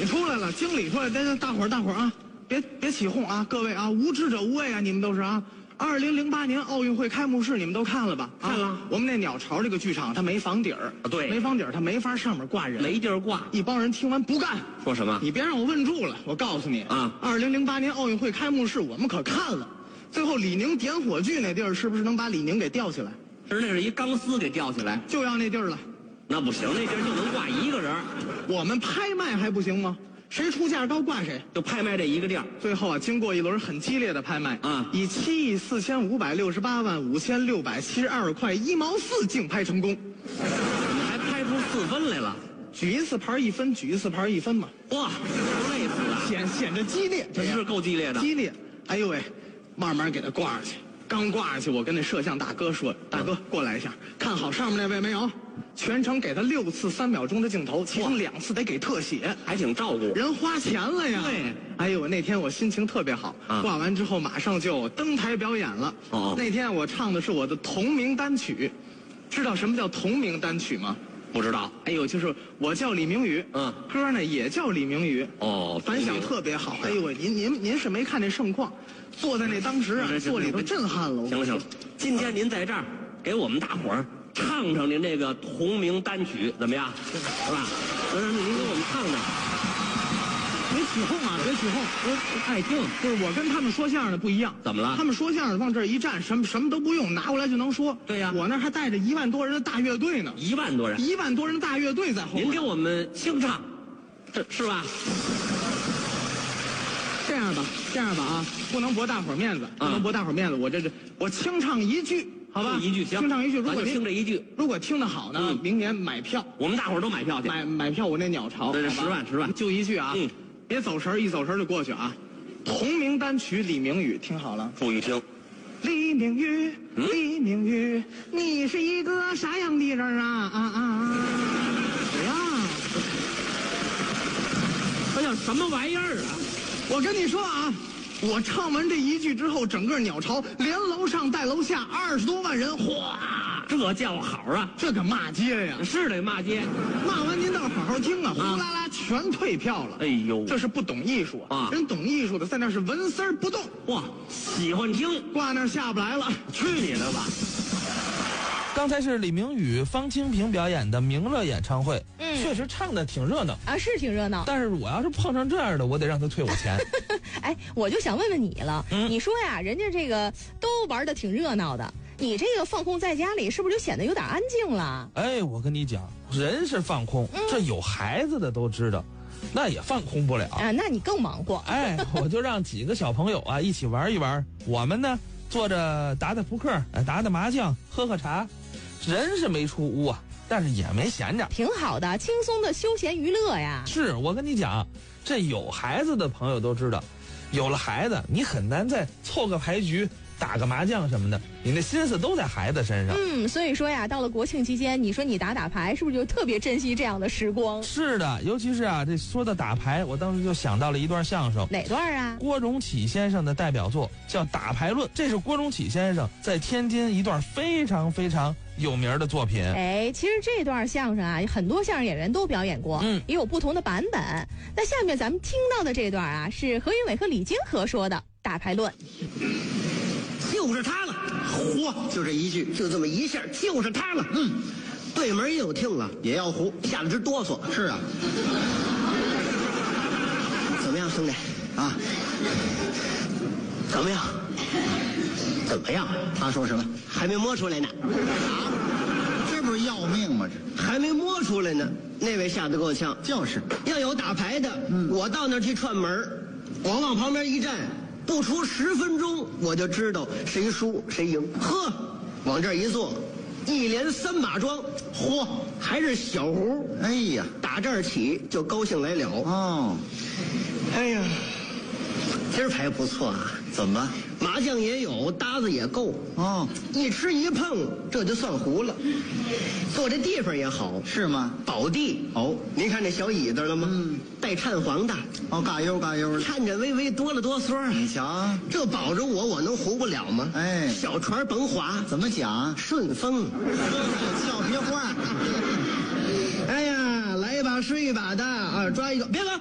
理出来了，经理出来，大伙儿啊，别起哄啊，各位啊，无知者无畏啊，你们都是啊。2008年奥运会开幕式你们都看了吧？ 看了。 我们那鸟巢这个剧场它没房顶儿， 对， 没房顶儿，它没法上面挂人， 没地儿挂。 一帮人听完不干， 说什么？ 你别让我问住了，我告诉你啊，2008年奥运会开幕式我们可看了，最后李宁点火炬那地儿是不是能把李宁给吊起来？ 那是一钢丝给吊起来， 就要那地儿了。 那不行，那地儿就能挂一个人。 我们拍卖还不行吗？谁出价高挂谁， 就拍卖这一个地儿。 最后啊，经过一轮很激烈的拍卖啊， 以7.4568.5672块1毛4竞拍成功。 怎么还拍出4分来了？ 举一次牌1分，举一次牌1分嘛。 哇，累死了， 显着激烈， 这是够激烈的。 激烈，哎呦喂，慢慢给他挂上去。刚挂上去，我跟那摄像大哥说：“大哥，过来一下，看好上面那位没有？全程给他6次3秒钟的镜头，其中2次得给特写， 还挺照顾。 人花钱了呀。” 对， 哎呦，那天我心情特别好。挂完之后马上就登台表演了。那天我唱的是我的同名单曲，知道什么叫同名单曲吗？ 不知道。 哎呦，就是我叫李明宇，歌呢也叫李明宇。反响特别好。哎呦喂，您是没看那盛况，坐在那当时啊，坐里头震撼了。 行了，今天您在这儿给我们大伙儿唱唱您这个同名单曲怎么样？是吧？您给我们唱唱。 别起哄啊！别起哄， 我爱听。 不是我跟他们说相声的不一样。 怎么了？ 他们说相声往这儿一站，什么都不用，拿过来就能说。 对呀， 我那还带着1万多人的大乐队呢。 1万多人 ，1万多人大乐队在后面。 您给我们清唱，这是吧？ 这样吧啊，不能驳大伙儿面子，不能驳大伙儿面子。我清唱一句，好吧？ 一句行， 清唱一句。如果听这一句， 如果听得好呢，明年买票， 我们大伙儿都买票去。 买票，我那鸟巢， 这是10万， 就一句啊。别走神，一走神就过去啊！同名单曲李明宇，听好了， 注意听。 李明宇，李明宇，你是一个啥样的人啊？谁呀？ 这叫什么玩意儿啊？ 我跟你说啊，我唱完这一句之后，整个鸟巢连楼上带楼下20多万人，哗， 这叫好啊！ 这可骂街呀！ 是得骂街， 骂完您倒是好好听啊！呼啦啦全退票了。 哎呦， 这是不懂艺术啊！人懂艺术的在那是纹丝儿不动。 哇，喜欢听， 挂那儿下不来了， 去你的吧！ 刚才是李明宇、方清平表演的明乐演唱会，确实唱的挺热闹啊，是挺热闹。 但是我要是碰上这样的，我得让他退我钱。 哎，我就想问问你了，你说呀，人家这个都玩的挺热闹的，你这个放空在家里，是不是就显得有点安静了？ 哎，我跟你讲，人是放空，这有孩子的都知道，那也放空不了啊。那你更忙活。 哎，我就让几个小朋友啊一起玩一玩，我们呢坐着打扑克，打麻将，喝茶。人是没出屋啊，但是也没闲着， 挺好的，轻松的休闲娱乐呀。 是我跟你讲，这有孩子的朋友都知道，有了孩子，你很难再凑个牌局、打个麻将什么的，你那心思都在孩子身上。 所以说呀，到了国庆期间，你说你打牌，是不是就特别珍惜这样的时光？ 是的，尤其是啊，这说到打牌，我当时就想到了一段相声。 哪段啊？ 郭荣启先生的代表作叫《打牌论》，这是郭荣启先生在天津一段非常非常有名的作品。 哎，其实这段相声啊，很多相声演员都表演过，也有不同的版本。那下面咱们听到的这段啊，是何云伟和李金河说的《打牌论》。 就是他了，嚯！就这一句，就这么一下，就是他了。对门也有听了，也要胡，吓得直哆嗦。是啊，怎么样，兄弟啊？怎么样？怎么样？他说什么？还没摸出来呢。啊， 这不是要命吗？这还没摸出来呢。那位吓得够呛。 就是要有打牌的，我到那儿去串门，我往旁边一站。不出10分钟，我就知道谁输谁赢。呵，往这儿一坐，一连3把庄，嚯，还是小胡。 哎呀， 打这儿起就高兴来了。 哦， 哎呀，今儿牌不错啊。 怎么？ 麻将也有，搭子也够。 哦， 一吃一碰，这就算胡了。坐这地方也好。 是吗？ 宝地。 哦， 您看这小椅子了吗？带颤黄的。 哦，嘎悠嘎悠的， 颤颤巍巍，哆了哆嗦。 你瞧， 这保着我能胡不了吗？ 哎， 小船甭划。 怎么讲？ 顺风。 俏皮话。 哎呀，来一把是一把的啊，抓一个，别走。